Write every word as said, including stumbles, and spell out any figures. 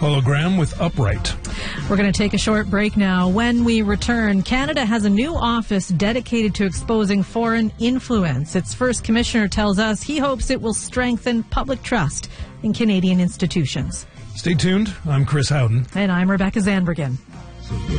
hologram with Upright. We're going to take a short break now. When we return, Canada has a new office dedicated to exposing foreign influence. Its first commissioner tells us he hopes it will strengthen public trust in Canadian institutions. Stay tuned. I'm Chris Howden. And I'm Rebecca Zandbergen.